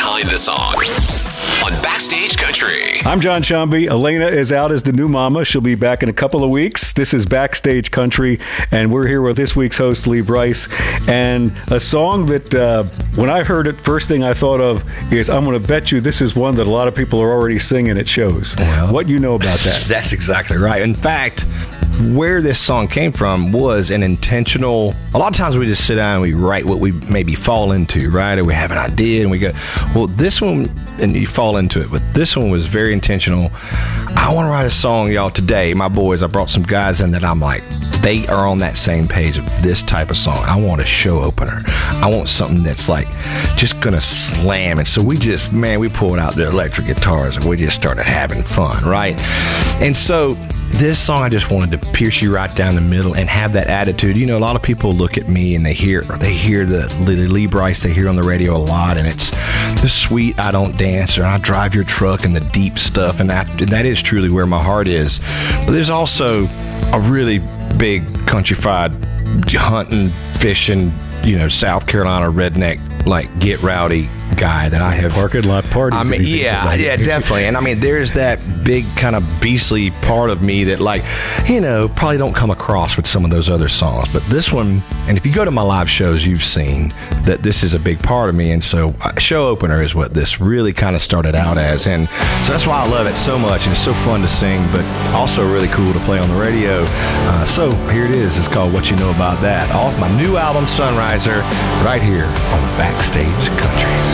behind the song on Backstage Country. I'm John Shambi. Elena is out as the new mama. She'll be back in a couple of weeks. This is Backstage Country, and we're here with this week's host, Lee Brice. And a song that, when I heard it, first thing I thought of is, I'm going to bet you this is one that a lot of people are already singing at shows. Well, what you know about that? That's exactly right. In fact, where this song came from was an intentional. A lot of times we just sit down and we write what we maybe fall into, right? Or we have an idea and we go, well, this one, and you fall into it. But this one was very intentional. I want to write a song, y'all, today. My boys, I brought some guys in that I'm like, they are on that same page of this type of song. I want a show opener. I want something that's like just gonna slam. And so we just, we pulled out the electric guitars and we just started having fun, right? And so this song, I just wanted to pierce you right down the middle and have that attitude. You know, a lot of people look at me and they hear the Lee Brice they hear on the radio a lot, and it's the sweet I don't dance or I drive your truck and the deep stuff, and that is truly where my heart is. But there's also a really big countrified hunting, fishing, South Carolina redneck, like get rowdy guy that I have. Parking lot parties. I mean, yeah, definitely. And there's that big kind of beastly part of me that, probably don't come across with some of those other songs. But this one, and if you go to my live shows, you've seen that this is a big part of me. And so show opener is what this really kind of started out as. And so that's why I love it so much. And it's so fun to sing, but also really cool to play on the radio. So here it is. It's called What You Know About That, off my new album, Sunriser, right here on Backstage Country.